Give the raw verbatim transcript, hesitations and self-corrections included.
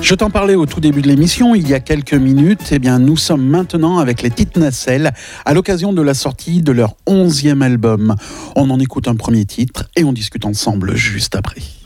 Je t'en parlais au tout début de l'émission, il y a quelques minutes. Eh bien, nous sommes maintenant avec les Petites Nacelles à l'occasion de la sortie de leur onzième album. On en écoute un premier titre et on discute ensemble juste après.